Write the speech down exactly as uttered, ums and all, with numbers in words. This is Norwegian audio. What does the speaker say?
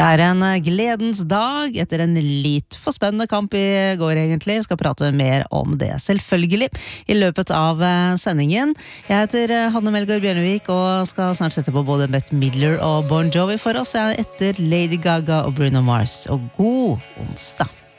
Det er en gledens dag etter en litt for spennende kamp i går egentlig. Vi skal prate mer om det selvfølgelig i løpet av sendingen. Jeg heter Hanne Melgaard Bjørnevik og skal snart sette på både Bette Midler og Bon Jovi for oss etter Lady Gaga og Bruno Mars. Og god onsdag!